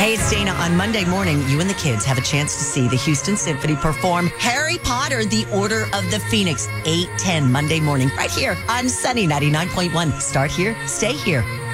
Hey, it's Dana. On Monday morning, you and the kids have a chance to see the Houston Symphony perform Harry Potter, The Order of the Phoenix, 8:10 Monday morning, right here on Sunny 99.1. Start here, stay here.